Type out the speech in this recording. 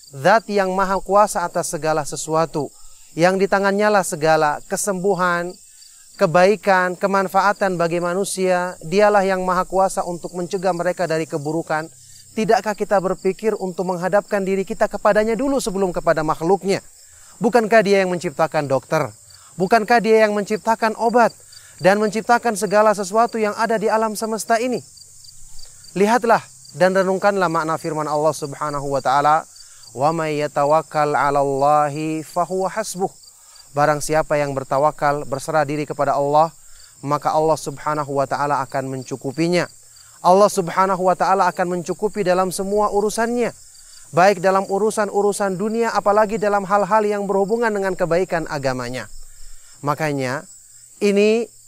Zat yang maha kuasa atas segala sesuatu, yang di tangannya lah segala kesembuhan, kebaikan, kemanfaatan bagi manusia. Dialah yang maha kuasa untuk mencegah mereka dari keburukan. Tidakkah kita berpikir untuk menghadapkan diri kita kepadanya dulu sebelum kepada makhluknya? Bukankah dia yang menciptakan dokter? Bukankah dia yang menciptakan obat? Dan menciptakan segala sesuatu yang ada di alam semesta ini? Lihatlah dan renungkanlah makna firman Allah Subhanahu wa taala, "Wa may yatawakkal 'alallahi fahuwa hasbuh." Barang siapa yang bertawakal, berserah diri kepada Allah, maka Allah Subhanahu wa taala akan mencukupinya. Allah Subhanahu wa taala akan mencukupi dalam semua urusannya, baik dalam urusan-urusan dunia, apalagi dalam hal-hal yang berhubungan dengan kebaikan agamanya. Makanya ini